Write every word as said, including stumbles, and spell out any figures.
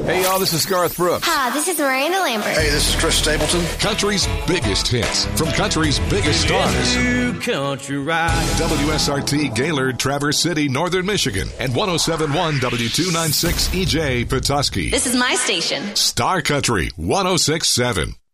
Hey, y'all, this is Garth Brooks. Hi, this is Miranda Lambert. Hey, this is Chris Stapleton. Country's biggest hits from country's biggest stars. Country ride. W S R T Gaylord, Traverse City, Northern Michigan, and one oh seven point one W two ninety-six E J Petoskey. This is my station. Star Country one oh six point seven.